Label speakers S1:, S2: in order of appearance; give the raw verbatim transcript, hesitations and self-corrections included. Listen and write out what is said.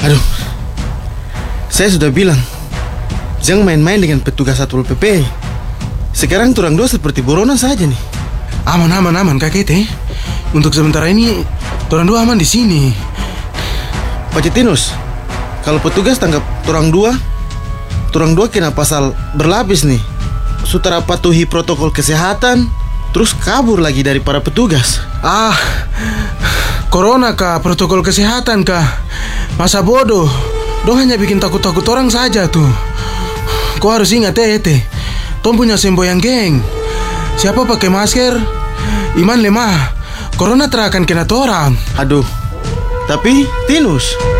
S1: Aduh, saya sudah bilang jangan main-main dengan petugas Satpol P P. Sekarang turang dua seperti buronan saja nih.
S2: Aman, aman, aman kakek teh. Untuk sementara ini, turang dua aman di sini.
S1: Pak Cetinus, kalau petugas tangkap turang dua, turang dua kena pasal berlapis nih. Sutera patuhi protokol kesehatan, terus kabur lagi dari para petugas.
S2: Ah, corona kah, protokol kesehatan kah? Masa bodoh, dong hanya bikin takut-takut orang saja tuh. Kau harus ingat teh, teh. Tom punya semboyan geng. Siapa pakai masker, iman lemah, corona terakan kena torang.
S1: Aduh, tapi Tinus,